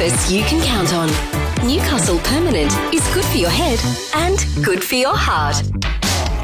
service you can count on. Newcastle Permanent is good for your head and good for your heart.